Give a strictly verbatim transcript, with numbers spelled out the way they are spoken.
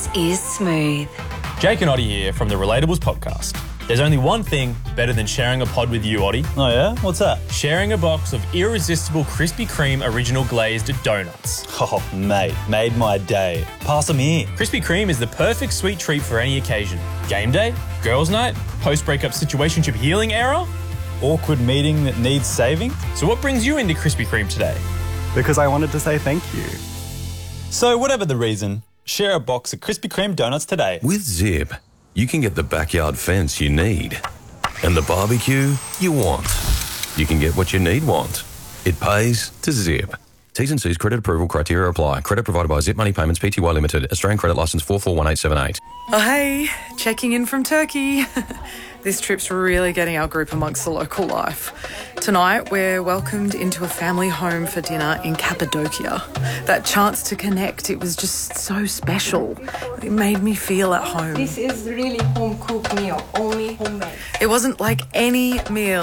is Smooth. Jake and Oddie here from the Relatables podcast. There's only one thing better than sharing a pod with you, Oddie. Oh yeah? What's that? Sharing a box of irresistible Krispy Kreme original glazed donuts. Oh, mate, made my day. Pass them here. Krispy Kreme is the perfect sweet treat for any occasion. Game day, girls' night, post-breakup situationship healing era. Awkward meeting that needs saving? So what brings you into Krispy Kreme today? Because I wanted to say thank you. So whatever the reason, share a box of Krispy Kreme donuts today. With Zip, you can get the backyard fence you need and the barbecue you want. You can get what you need want. It pays to Zip. T's and C's credit approval criteria apply. Credit provided by Zip Money Payments Pty Limited. Australian credit licence four four one eight seven eight. Oh, hey, checking in from Turkey. This trip's really getting our group amongst the local life. Tonight, we're welcomed into a family home for dinner in Cappadocia. That chance to connect, it was just so special. It made me feel at home. This is really home-cooked meal, only homemade. It wasn't like any meal